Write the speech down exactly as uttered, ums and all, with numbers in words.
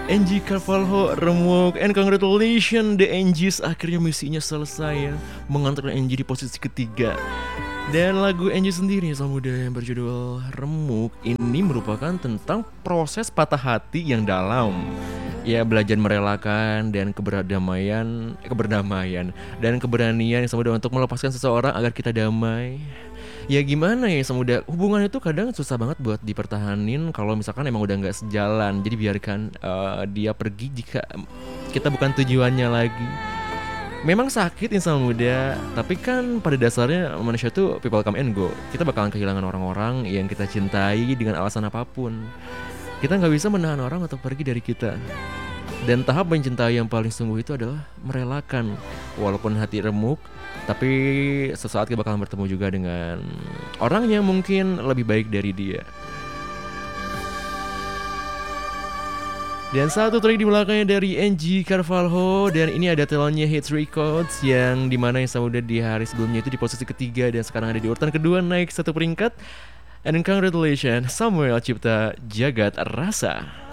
Angie Carvalho remuk, and congratulations, the Angies akhirnya misinya selesai ya, mengantarkan Angie di posisi ketiga. Dan lagu Angie sendiri Sang Muda yang berjudul Remuk ini merupakan tentang proses patah hati yang dalam. Ya, belajar merelakan dan keberdamaian, eh, keberdamaian dan keberanian yang Sang Muda untuk melepaskan seseorang agar kita damai. Ya gimana ya Sang Muda, hubungan itu kadang susah banget buat dipertahanin kalau misalkan emang udah nggak sejalan. Jadi biarkan eh, dia pergi jika kita bukan tujuannya lagi. Memang sakit insan muda, tapi kan pada dasarnya manusia tuh people come and go. Kita bakalan kehilangan orang-orang yang kita cintai dengan alasan apapun. Kita nggak bisa menahan orang untuk pergi dari kita. Dan tahap mencintai yang paling sungguh itu adalah merelakan. Walaupun hati remuk, tapi sesaat kita bakalan bertemu juga dengan orang yang mungkin lebih baik dari dia. Dan satu track di belakangnya dari Angie Carvalho. Dan ini ada talentnya Hits Records, yang dimana yang sama udah di hari sebelumnya itu di posisi ketiga, dan sekarang ada di urutan kedua, naik satu peringkat. And congratulations Samuel Cipta Jagat Rasa.